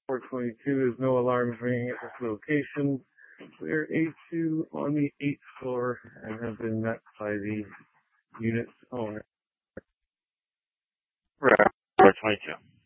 422 is no alarms ringing at this location. We are A2 on the 8th floor and have been met by the unit's owner. Right, 422.